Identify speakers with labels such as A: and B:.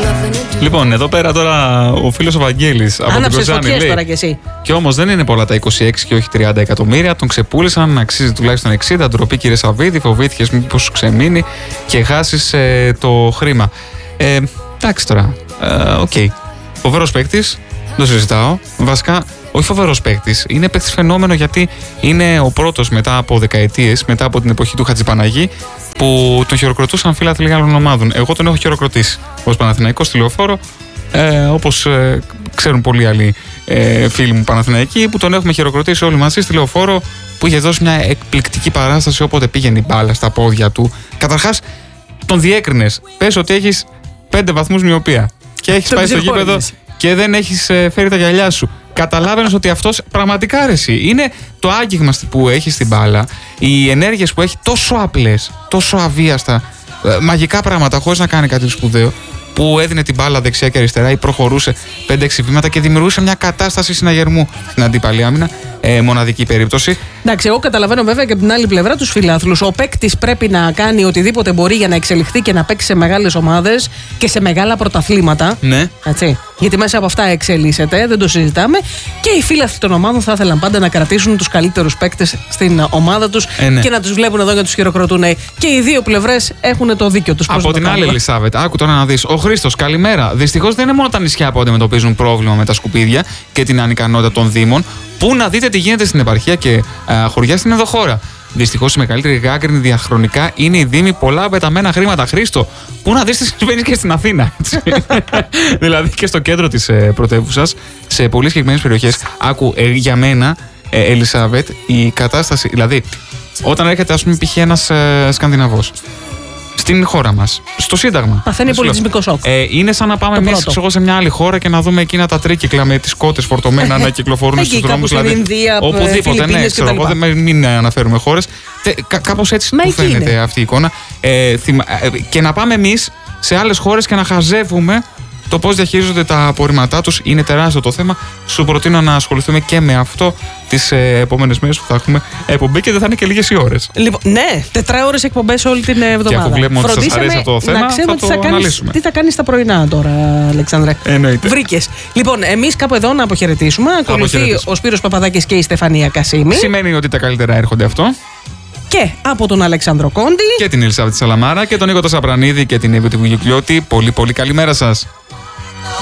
A: Λοιπόν, εδώ πέρα τώρα ο φίλος ο Βαγγέλης από την Κοζάνη λέει.
B: Τώρα κι εσύ.
A: Και όμως δεν είναι πολλά τα 26 και όχι 30 εκατομμύρια. Τον ξεπούλησαν, αξίζει τουλάχιστον 60. Ντροπή, κύριε Σαββίδη, φοβήθηκες μήπως σου ξεμείνει και χάσεις το χρήμα. Εντάξει τώρα. Οκ. Φοβερός παίκτης, δεν το συζητάω. Βασικά, όχι φοβερός παίκτης. Είναι παίκτης φαινόμενο γιατί είναι ο πρώτος μετά από δεκαετίες, μετά από την εποχή του Χατζηπαναγή, που τον χειροκροτούσαν φίλαθλοι άλλων ομάδων. Εγώ τον έχω χειροκροτήσει ως Παναθηναϊκός στη Λεωφόρο, όπως ξέρουν πολλοί άλλοι φίλοι μου Παναθηναϊκοί, που τον έχουμε χειροκροτήσει όλοι μαζί στη Λεωφόρο, που είχε δώσει μια εκπληκτική παράσταση όποτε πήγαινε η μπάλα στα πόδια του. Καταρχάς, τον διέκρινες. Πες ότι έχεις 5 βαθμούς μοιοπία και έχεις πάει στο γήπεδο και δεν έχεις φέρει τα γυαλιά σου. Καταλάβαινες ότι αυτός πραγματικά αρέσει. Είναι το άγγιγμα που έχει στην μπάλα, οι ενέργειες που έχει τόσο απλές, τόσο αβίαστα, μαγικά πράγματα χωρίς να κάνει κάτι σπουδαίο, που έδινε την μπάλα δεξιά και αριστερά ή προχωρούσε 5-6 βήματα και δημιουργούσε μια κατάσταση συναγερμού στην αντίπαλη άμυνα. Μοναδική περίπτωση.
B: Εντάξει, εγώ καταλαβαίνω βέβαια και από την άλλη πλευρά τους φιλάθλους. Ο παίκτης πρέπει να κάνει οτιδήποτε μπορεί για να εξελιχθεί και να παίξει σε μεγάλες ομάδες και σε μεγάλα πρωταθλήματα.
A: Ναι.
B: Έτσι. Γιατί μέσα από αυτά εξελίσσεται, δεν το συζητάμε. Και οι φίλαθλοι των ομάδων θα ήθελαν πάντα να κρατήσουν τους καλύτερους παίκτες στην ομάδα τους και να τους βλέπουν εδώ και να τους χειροκροτούν. Και οι δύο πλευρές έχουν το δίκιο τους.
A: Από την άλλη, Ελισάβετ, άκου τώρα να δεις. Ο Χρήστος, καλημέρα. Δυστυχώς δεν είναι μόνο τα νησιά που αντιμετωπίζουν πρόβλημα με τα σκουπίδια και την ανικανότητα των δήμων. Πού να δείτε τι γίνεται στην επαρχία και χωριά στην ενδοχώρα. Δυστυχώς η μεγαλύτερη γάγκρινη διαχρονικά είναι οι δήμοι, πολλά πεταμένα χρήματα. Χρήστο, πού να δεις τι συμβαίνει και στην Αθήνα. Δηλαδή και στο κέντρο της πρωτεύουσας, σε πολύ συγκεκριμένες περιοχές. Άκου, για μένα, Ελισάβετ, η κατάσταση. Δηλαδή, όταν έρχεται, ας πούμε, π.χ. ένας Σκανδιναβός στην χώρα μας, στο Σύνταγμα.
B: Παθαίνει πολιτισμικό σοκ.
A: Είναι σαν να πάμε εμείς σε μια άλλη χώρα και να δούμε εκείνα τα τρίκυκλα με τις κότες φορτωμένα να κυκλοφορούν στους δρόμους.
B: Δηλαδή, Ινδία,
A: οπουδήποτε, ναι, ξέρω εγώ, μην αναφέρουμε χώρες. Κάπως έτσι μου φαίνεται αυτή η εικόνα. Και να πάμε εμείς σε άλλες χώρες και να χαζεύουμε το πώς διαχειρίζονται τα απορρίμματά τους. Είναι τεράστιο το θέμα. Σου προτείνω να ασχοληθούμε και με αυτό τις επόμενες μέρες που θα έχουμε εκπομπή και δεν θα είναι και λίγες οι ώρες.
B: Λοιπόν, ναι, 4 ώρες εκπομπές όλη την εβδομάδα.
A: Και αφού βλέπουμε ότι σας αρέσει αυτό το θέμα, θα το αναλύσουμε.
B: Τι θα κάνεις τα πρωινά τώρα, Αλεξάνδρε.
A: Εννοείται.
B: Βρήκες. Λοιπόν, εμείς κάπου εδώ να αποχαιρετήσουμε. Ακολουθεί ο Σπύρος Παπαδάκης και η Στεφανία Κασίμη.
A: Σημαίνει ότι τα καλύτερα έρχονται αυτό.
B: Και από τον Αλέξανδρο Κόντι
A: και την Ελισάβετ Σαλαμάρα και τον Νίκο Σαπρανίδη και την Εύη Βουγιουκλιώτη. Πολύ καλημέρα σας.